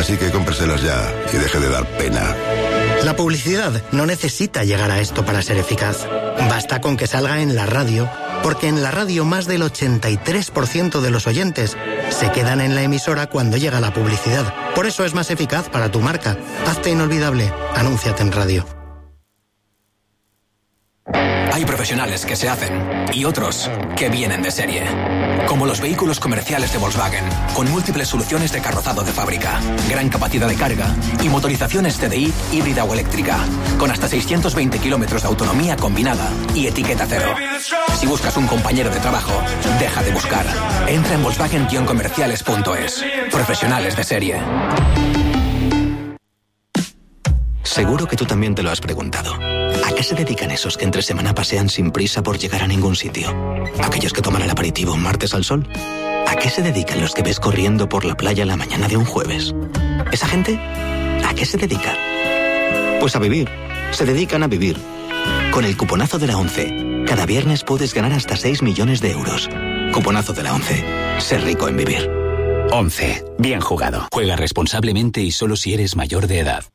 Así que cómpreselas ya y deje de dar pena. La publicidad no necesita llegar a esto para ser eficaz. Basta con que salga en la radio, porque en la radio más del 83% de los oyentes se quedan en la emisora cuando llega la publicidad. Por eso es más eficaz para tu marca. Hazte inolvidable. Anúnciate en radio. Hay profesionales que se hacen y otros que vienen de serie. Como los vehículos comerciales de Volkswagen, con múltiples soluciones de carrozado de fábrica, gran capacidad de carga y motorizaciones TDI híbrida o eléctrica, con hasta 620 kilómetros de autonomía combinada y etiqueta cero. Si buscas un compañero de trabajo, deja de buscar. Entra en Volkswagen-comerciales.es. Profesionales de serie. Seguro que tú también te lo has preguntado. ¿A qué se dedican esos que entre semana pasean sin prisa por llegar a ningún sitio? ¿Aquellos que toman el aperitivo un martes al sol? ¿A qué se dedican los que ves corriendo por la playa la mañana de un jueves? ¿Esa gente? ¿A qué se dedica? Pues a vivir. Se dedican a vivir. Con el cuponazo de la ONCE, cada viernes puedes ganar hasta 6 millones de euros. Cuponazo de la ONCE. Ser rico en vivir. ONCE. Bien jugado. Juega responsablemente y solo si eres mayor de edad.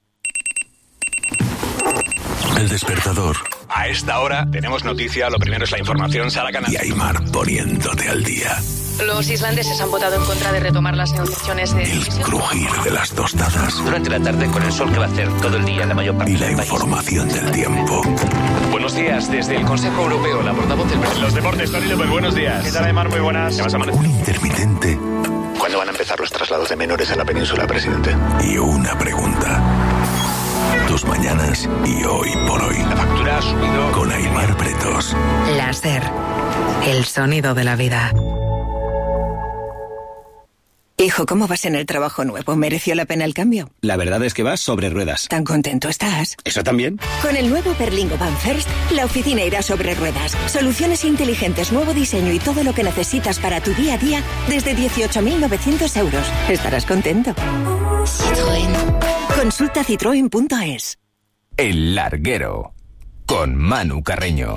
El despertador. A esta hora tenemos noticia, lo primero es la información, Sara Canal. Y Aimar poniéndote al día. Los islandeses han votado en contra de retomar las negociaciones de... El crujir de las tostadas. Durante la tarde con el sol que va a hacer todo el día en la mayor parte y la del país. Información del tiempo. Buenos días, desde el Consejo Europeo, la portavoz del... Los deportes, Tony López, buenos días. ¿Qué tal, Aimar? Muy buenas. Un intermitente. ¿Cuándo van a empezar los traslados de menores en la península, presidente? Y una pregunta. Tus mañanas y hoy por hoy. La factura ha subido. Con Aimar Pretos. Láser. El sonido de la vida. Hijo, ¿cómo vas en el trabajo nuevo? ¿Mereció la pena el cambio? La verdad es que vas sobre ruedas. ¿Tan contento estás? ¿Eso también? Con el nuevo Berlingo Van First, la oficina irá sobre ruedas. Soluciones inteligentes, nuevo diseño y todo lo que necesitas para tu día a día desde 18.900 euros. Estarás contento. Citroën. Consulta citroen.es. El Larguero, con Manu Carreño.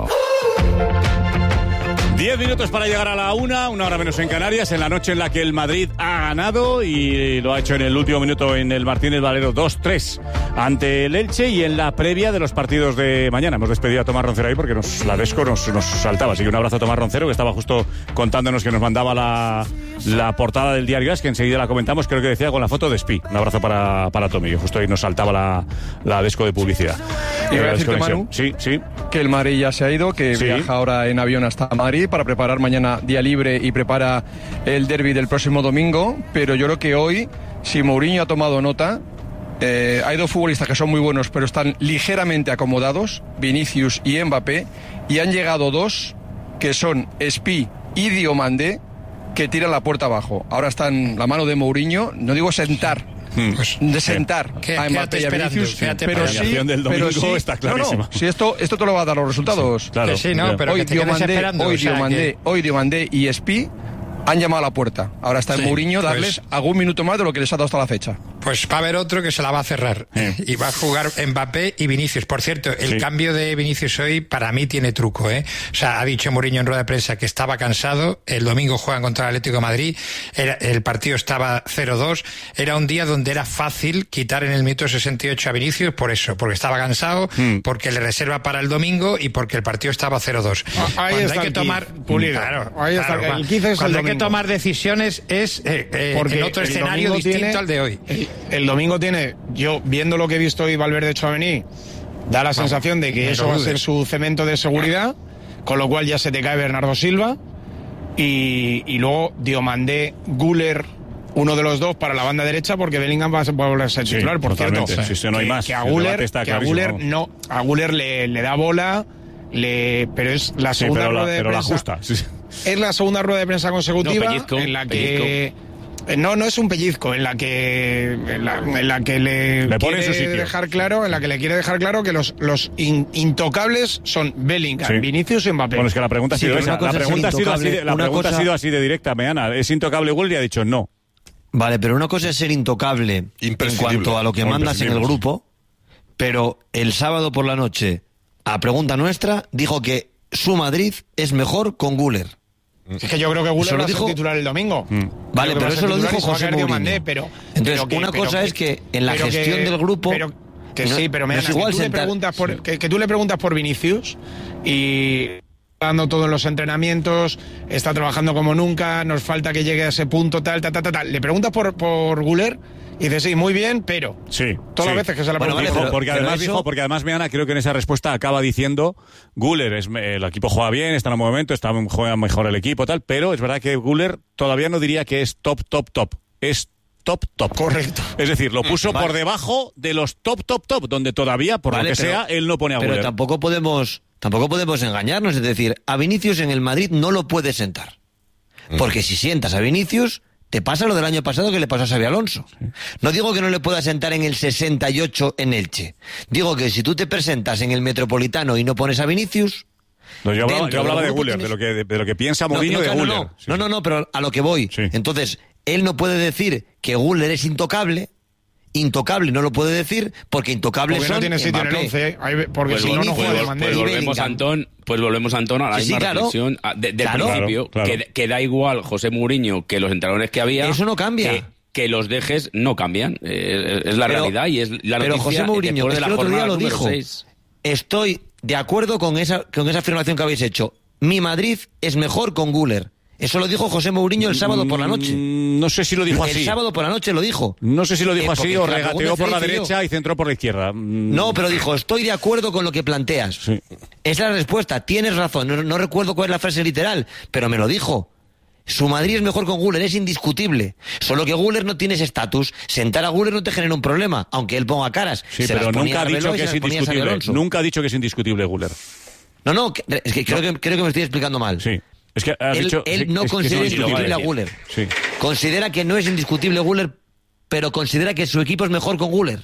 10 minutos para llegar a la 1, una hora menos en Canarias, en la noche en la que el Madrid ha ganado y lo ha hecho en el último minuto en el Martínez Valero 2-3 ante el Elche y en la previa de los partidos de mañana. Hemos despedido a Tomás Roncero ahí porque la Desco nos saltaba, así que un abrazo a Tomás Roncero que estaba justo contándonos que nos mandaba la portada del diario AS, que enseguida la comentamos, creo que decía con la foto de Spi. Un abrazo para Tommy, que justo ahí nos saltaba la Desco de publicidad. Y voy a decirte, Manu, sí, que el Madrid ya se ha ido, que viaja ahora en avión hasta Madrid para preparar mañana día libre y prepara el derbi del próximo domingo, pero yo creo que hoy, si Mourinho ha tomado nota, hay dos futbolistas que son muy buenos pero están ligeramente acomodados, Vinicius y Mbappé, y han llegado dos que son Spi y Diomandé, que tiran la puerta abajo. Ahora está en la mano de Mourinho, no digo sentar, de sentar a Mbappé y a Vinicius, pero sí, del domingo está clarísima. No, si esto te lo va a dar los resultados. Sí, claro. Sí, no, pero hoy Diomandé y Spi han llamado a la puerta. Ahora está en Mourinho darles algún minuto más de lo que les ha dado hasta la fecha. Pues va a haber otro que se la va a cerrar. Y va a jugar Mbappé y Vinicius. Por cierto, el cambio de Vinicius hoy para mí tiene truco, O sea, ha dicho Mourinho en rueda de prensa que estaba cansado. El domingo juegan contra el Atlético de Madrid. El partido estaba 0-2. Era un día donde era fácil quitar en el minuto 68 a Vinicius por eso. Porque estaba cansado, porque le reserva para el domingo y porque el partido estaba 0-2. Ahí hay que tomar... el 15 es cuando hay que tomar decisiones es en otro escenario distinto al de hoy. El domingo tiene, yo viendo lo que he visto hoy Valverde Tchouaméni, da la sensación de que eso va a ser su cemento de seguridad, con lo cual ya se te cae Bernardo Silva y luego Diomandé, Güler, uno de los dos para la banda derecha, porque Bellingham va a volver a ser titular, por cierto. No hay más. Que a Güler le da bola, pero es la segunda rueda de prensa. Ajusta. Es la segunda rueda de prensa consecutiva en la que no es un pellizco, en la que le quiere dejar claro, que los intocables son Bellingham, Vinicius y Mbappé. Bueno, es que la pregunta ha sido esa. La pregunta ha sido así de directa, Meana. ¿Es intocable Güell? Y ha dicho no. Vale, pero una cosa es ser intocable en cuanto a lo que mandas en el grupo, pero el sábado por la noche, a pregunta nuestra, dijo que su Madrid es mejor con Güler. Es que yo creo que Güler va a ser titular el domingo. Vale, pero eso lo dijo José Mourinho. Entonces, una cosa es que en la gestión del grupo... Pero me da igual que tú le preguntas por Vinicius y dando todo en los entrenamientos, está trabajando como nunca, nos falta que llegue a ese punto, tal. Le preguntas por Güler y dice, sí, muy bien, pero... Sí. Todas las veces que se la pregunta. Porque además Meana creo que en esa respuesta acaba diciendo, Güler, el equipo juega bien, está en un buen momento, juega mejor el equipo, tal, pero es verdad que Güler todavía no diría que es top. Es top. Correcto. Es decir, lo puso por debajo de los top, donde todavía, por lo que sea, él no pone a Güler. Pero tampoco podemos engañarnos, es decir, a Vinicius en el Madrid no lo puedes sentar. Porque si sientas a Vinicius, te pasa lo del año pasado que le pasó a Xabi Alonso. No digo que no le puedas sentar en el 68 en Elche. Digo que si tú te presentas en el Metropolitano y no pones a Vinicius... No, yo hablaba de Güler, de lo que piensa Mourinho de Güler. No, pero a lo que voy. Sí. Entonces, él no puede decir que Güler es intocable no lo puede decir, porque intocables son... no tiene sitio en el 11, porque pues si no juega Pues volvemos, Antón, a la misma reflexión del principio, claro. Que da igual José Mourinho que los entrenadores que había... Eso no cambia. Que los dejes no cambian. Es la realidad y es la noticia. Pero José Mourinho, es que el otro día lo dijo. 6. Estoy de acuerdo con esa afirmación que habéis hecho. Mi Madrid es mejor con Güler. Eso lo dijo José Mourinho el sábado por la noche. No sé si lo dijo así. El sábado por la noche lo dijo. No sé si lo dijo así o regateó por la derecha y centró por la izquierda. No, pero dijo, estoy de acuerdo con lo que planteas. Sí. Esa es la respuesta, tienes razón. No recuerdo cuál es la frase literal, pero me lo dijo. Su Madrid es mejor con Güler, es indiscutible. Solo que Güler no tiene ese estatus. Sentar a Güler no te genera un problema, aunque él ponga caras. Sí, pero nunca ha dicho que es indiscutible. Nunca ha dicho que es indiscutible Güler. No, es que creo que me estoy explicando mal. Sí. Es que él no considera indiscutible a Güler. Sí. Considera que no es indiscutible Güler, pero considera que su equipo es mejor con Güler.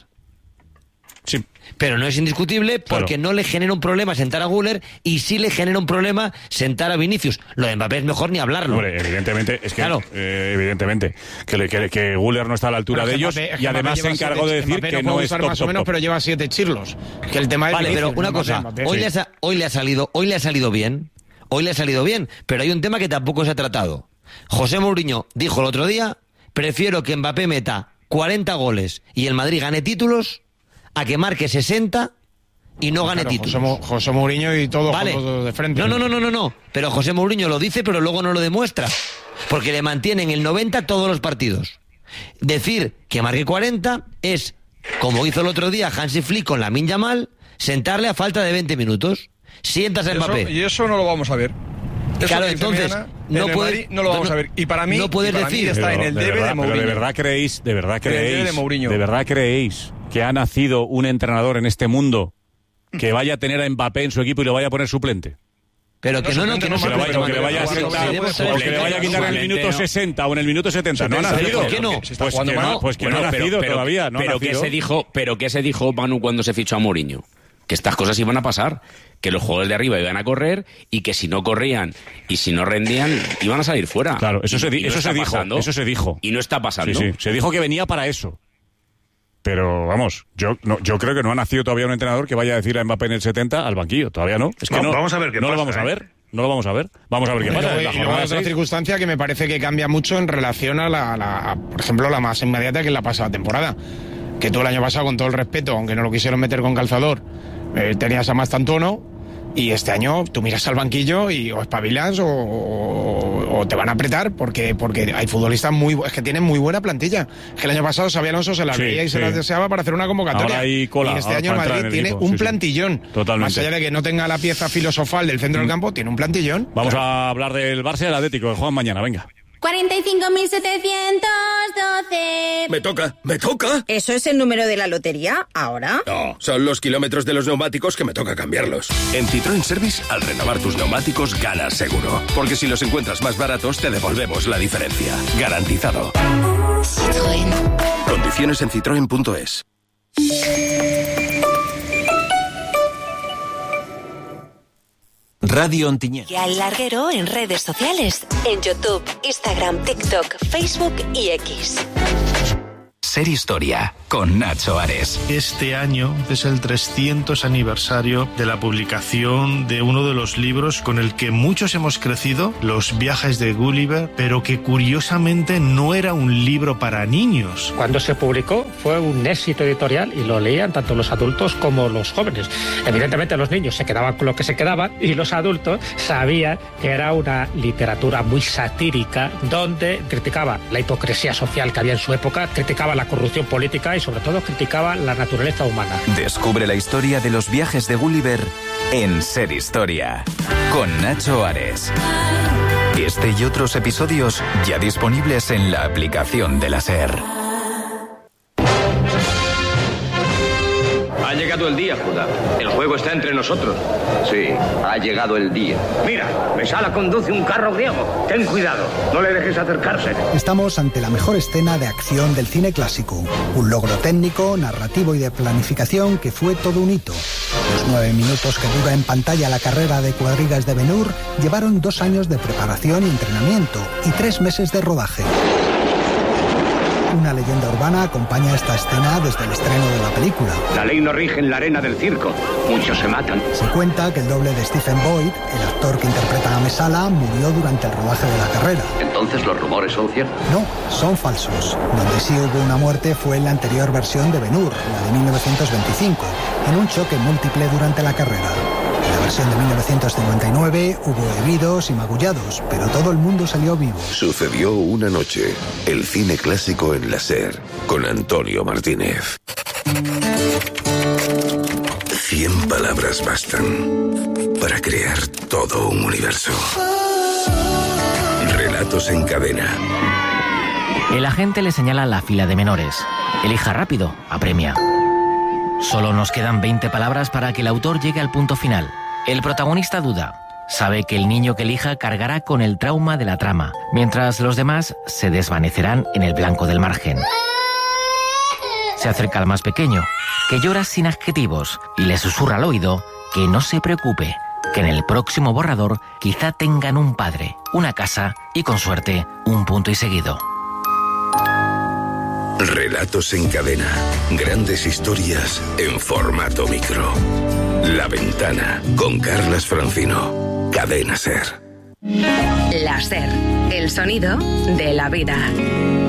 Sí. Pero no es indiscutible porque no le genera un problema sentar a Güler y sí le genera un problema sentar a Vinicius. Lo de Mbappé es mejor ni hablarlo. Hombre, evidentemente, es que evidentemente que Güler no está a la altura de ellos y además se encargó de decir que no es top, más o menos, pero lleva 7 chirlos. Que el tema es vale, pero una cosa, hoy le ha salido bien. Hoy le ha salido bien, pero hay un tema que tampoco se ha tratado. José Mourinho dijo el otro día, prefiero que Mbappé meta 40 goles y el Madrid gane títulos a que marque 60 y no gane títulos. José Mourinho y todo de frente. No. Pero José Mourinho lo dice, pero luego no lo demuestra. Porque le mantienen el 90 todos los partidos. Decir que marque 40 es, como hizo el otro día Hansi Flick con Lamine Yamal, sentarle a falta de 20 minutos. Sientas a Mbappé. Y eso no lo vamos a ver. Claro, entonces no lo vamos a ver. Y para mí, no puedes decir está en el debe de Mourinho. Pero de verdad creéis que ha nacido un entrenador en este mundo que vaya a tener a Mbappé en su equipo y lo vaya a poner suplente. Pero que no que le vaya a sentar o que le vaya a quitar en el minuto 60 o en el minuto 70. No ha nacido. ¿Por qué no? Pues que no ha nacido todavía. Pero ¿qué se dijo Manu cuando se fichó a Mourinho? Que estas cosas iban a pasar, que los jugadores de arriba iban a correr y que si no corrían y si no rendían iban a salir fuera. Claro, eso se dijo. Y no está pasando. Sí, se dijo que venía para eso. Pero vamos, yo creo que no ha nacido todavía un entrenador que vaya a decir a Mbappé en el 70 al banquillo, todavía no. Es que vamos a ver qué pasa. No lo vamos a ver. No lo vamos a ver. Vamos a ver qué pasa. Y luego hay otra circunstancia que me parece que cambia mucho en relación a por ejemplo, la más inmediata que es la pasada temporada. Que tú el año pasado, con todo el respeto, aunque no lo quisieron meter con calzador, tenías a Mastantuono, y este año tú miras al banquillo y o espabilas o te van a apretar porque hay futbolistas es que tienen muy buena plantilla. Es que el año pasado Xabi Alonso se las veía y se las deseaba para hacer una convocatoria. Hay cola, y este año el Madrid tiene un plantillón. Totalmente. Más allá de que no tenga la pieza filosofal del centro del campo, tiene un plantillón. Vamos a hablar del Barça y del Atlético, que juegan mañana, venga. 45.712. ¿Me toca? ¿Eso es el número de la lotería ahora? No, son los kilómetros de los neumáticos que me toca cambiarlos. En Citroën Service, al renovar tus neumáticos, ganas seguro. Porque si los encuentras más baratos, te devolvemos la diferencia. Garantizado. Citroën. Condiciones en citroen.es. Radio Ontinyent. Y al larguero en redes sociales, en YouTube, Instagram, TikTok, Facebook y X. Ser Historia, con Nacho Ares. Este año es el 300 aniversario de la publicación de uno de los libros con el que muchos hemos crecido, Los viajes de Gulliver, pero que curiosamente no era un libro para niños. Cuando se publicó fue un éxito editorial y lo leían tanto los adultos como los jóvenes. Evidentemente los niños se quedaban con lo que se quedaban y los adultos sabían que era una literatura muy satírica donde criticaba la hipocresía social que había en su época, criticaba la corrupción política y sobre todo criticaba la naturaleza humana. Descubre la historia de los viajes de Gulliver en Ser Historia, con Nacho Ares. Este y otros episodios ya disponibles en la aplicación de la SER. Ha llegado el día, Judá. El juego está entre nosotros. Sí, ha llegado el día. Mira, Mesala conduce un carro griego. Ten cuidado, no le dejes acercarse. Estamos ante la mejor escena de acción del cine clásico. Un logro técnico, narrativo y de planificación que fue todo un hito. Los 9 minutos que dura en pantalla la carrera de cuadrigas de Ben-Hur llevaron 2 años de preparación y entrenamiento y 3 meses de rodaje. Una leyenda urbana acompaña esta escena desde el estreno de la película. La ley no rige en la arena del circo. Muchos se matan. Se cuenta que el doble de Stephen Boyd, el actor que interpreta a Mesala, murió durante el rodaje de la carrera. ¿Entonces los rumores son ciertos? No, son falsos. Donde sí hubo una muerte fue en la anterior versión de Ben-Hur, la de 1925, en un choque múltiple durante la carrera. En la versión de 1959 hubo heridos y magullados, pero todo el mundo salió vivo. Sucedió una noche, el cine clásico en la SER, con Antonio Martínez. 100 palabras bastan para crear todo un universo. Relatos en cadena. El agente le señala la fila de menores. Elija rápido, apremia. Solo nos quedan 20 palabras para que el autor llegue al punto final. El protagonista duda. Sabe que el niño que elija cargará con el trauma de la trama, mientras los demás se desvanecerán en el blanco del margen. Se acerca al más pequeño, que llora sin adjetivos, y le susurra al oído que no se preocupe, que en el próximo borrador quizá tengan un padre, una casa y, con suerte, un punto y seguido. Relatos en cadena. Grandes historias en formato micro. La Ventana, con Carlas Francino. Cadena SER. La SER, el sonido de la vida.